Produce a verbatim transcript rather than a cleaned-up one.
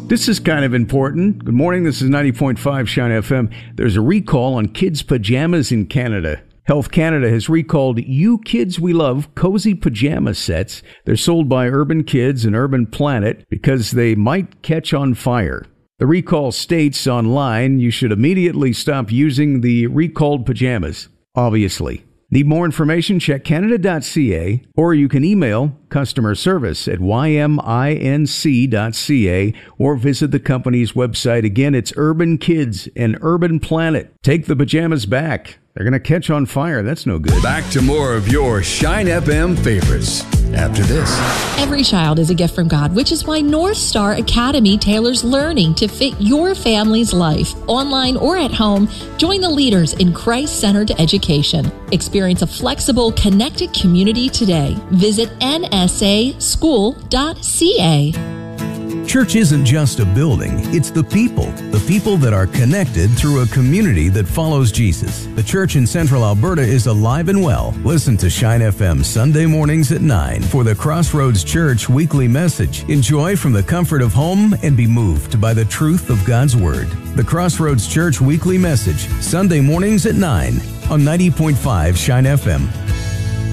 This is kind of important. Good morning, this is ninety point five Shine F M. There's a recall on kids' pajamas in Canada. Health Canada has recalled You Kids We Love cozy pajama sets. They're sold by Urban Kids and Urban Planet because they might catch on fire. The recall states online you should immediately stop using the recalled pajamas, obviously. Need more information? Check canada dot c a or you can email customer service at y m i n c dot c a or visit the company's website. Again, it's Urban Kids and Urban Planet. Take the pajamas back. They're going to catch on fire. That's no good. Back to more of your Shine F M favorites after this. Every child is a gift from God, which is why North Star Academy tailors learning to fit your family's life. Online or at home, join the leaders in Christ-centered education. Experience a flexible, connected community today. Visit n s a school dot c a. Church isn't just a building, it's the people. The people that are connected through a community that follows Jesus. The church in Central Alberta is alive and well. Listen to Shine F M Sunday mornings at nine for the Crossroads Church weekly message. Enjoy from the comfort of home and be moved by the truth of God's Word. The Crossroads Church weekly message, Sunday mornings at nine on ninety point five Shine F M.